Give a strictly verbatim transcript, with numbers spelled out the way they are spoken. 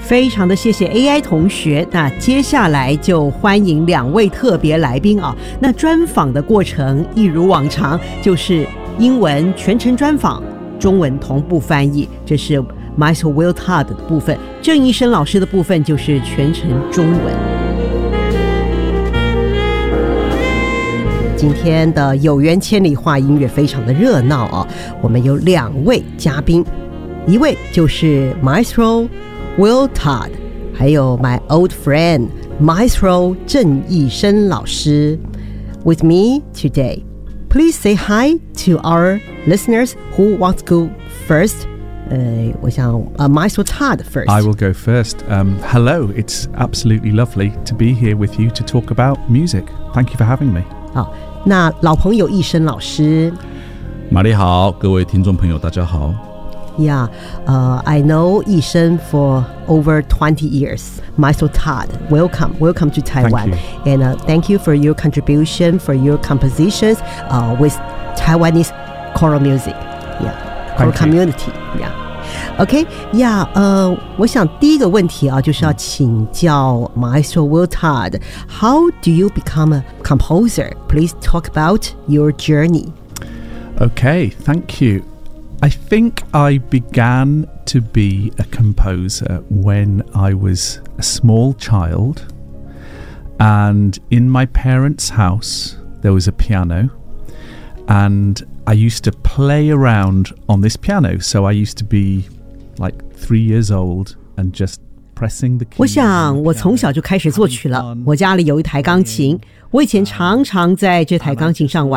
非常的谢谢 A I 同学，那接下来就欢迎两位特别来宾啊。那专访的过程一如往常，就是英文全程专访，中文同步翻译，这是 Maestro Will Todd 的部分。郑医生老师的部分就是全程中文。今天的有缘千里话音乐非常的热闹啊，我们有两位嘉宾，一位就是 Maestro Will Todd， 还有 my old friend Maestro 郑义生老师 with me today. Please say hi to our listeners who want to go first. 呃，我想uh, Maestro Todd first. I will go first. Um, hello, it's absolutely lovely to be here with you to talk about music. Thank you for having me. 好，那老朋友义生老师。 玛丽好，各位听众朋友大家好。 Yeah, uh, I know Yi Shen for over twenty years. Maestro Todd, welcome, welcome to Taiwan. Thank And uh, thank you for your contribution, for your compositions uh, with Taiwanese choral music. Yeah, choral community. Yeah. OK, yeah. 呃，我想第一个问题啊，就是要请教 Maestro Will Todd. How do you become a composer? Please talk about your journey. Okay, thank you.I think I began to be a composer when I was a small child, and in my parents' house there was a piano, and I used to play around on this piano. So I used to be like three years old and just pressing the keys. 我想我从小就开始作曲了，我家里有一台钢琴，我以前常常在这台钢琴上玩